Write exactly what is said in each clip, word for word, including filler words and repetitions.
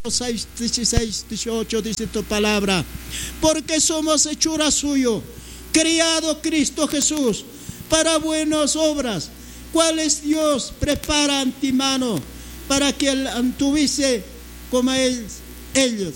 seis, dieciséis, dieciocho dice tu palabra, porque somos hechura suyo, criado Cristo Jesús para buenas obras, cuales Dios prepara antemano para que él antuviese como ellos, ellos.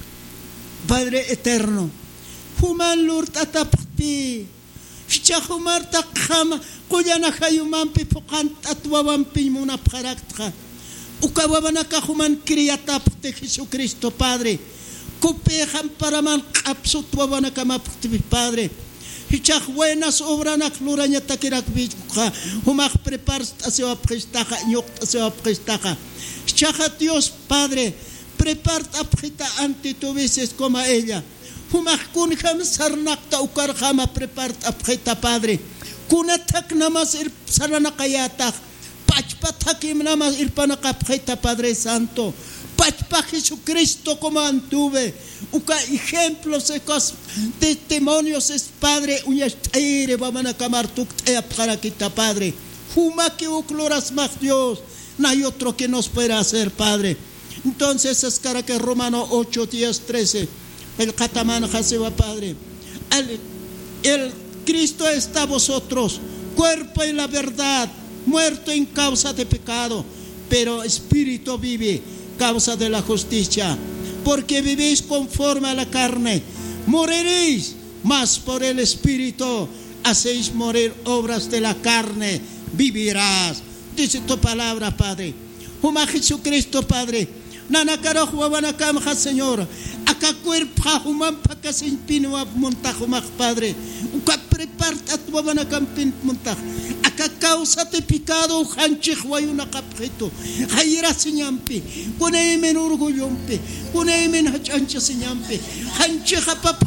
Padre eterno, human lurt atapti, fichahumar takhama, kuyana hayumampi pokant atwawampi munaparakta. Ukawabanaka human kriyatapte Jesucristo Padre, kupehan paraman kapsutwabanaka mapti Padre. Hichak buenas obras nakluranya takirak bijuka, humak prepars aseo prestaja, nyok aseo prestaja. Hichak Dios Padre, prepara apjita ante tu veces como ella. Humak kun ham sarnakta ukar hama prepara apjita Padre. Kunatak namas ir sarnakayatak. Pachpatakim namas ir panakapjita Padre Santo. Pachpa Jesucristo como antuve. Uka ejemplos de testimonios es Padre. Uñasteire vamos a camar tu para quita Padre. Huma que ukloras más Dios. No hay otro que nos pueda hacer Padre. Entonces es cara que Romano ocho, diez, trece. El catamán Jaseba Padre. El, el Cristo está vosotros. Cuerpo y la verdad. Muerto en causa de pecado. Pero espíritu vive. Causa de la justicia, porque vivís conforme a la carne, moriréis, mas por el Espíritu hacéis morir obras de la carne, vivirás. Dice tu palabra, Padre. Huma Jesucristo, Padre. Nanakaro huabanakam, Señor. Acá cuerpo human para sin pino montajumak, Padre. Uka preparta tu huabanakam pin montaj. Acá causa de pecado, hanchich wayuna capjeto. Hayra señampi. Kunemen orgullompe. Kunemen hachancha señampi. Hanchich apap